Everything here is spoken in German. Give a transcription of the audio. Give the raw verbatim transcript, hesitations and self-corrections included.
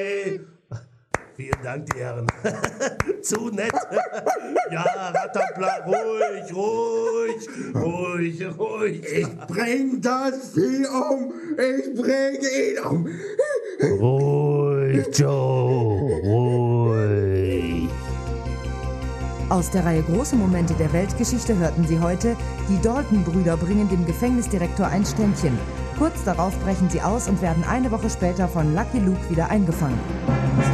Vielen Dank, die Herren. Zu nett. Ja, Rattenplan, ruhig, ruhig, ruhig, ruhig. Ich bring das Vieh um. Ich bring ihn um. Ruhig, Joe, ruhig. Aus der Reihe Große Momente der Weltgeschichte hörten Sie heute, die Dalton-Brüder bringen dem Gefängnisdirektor ein Ständchen. Kurz darauf brechen sie aus und werden eine Woche später von Lucky Luke wieder eingefangen.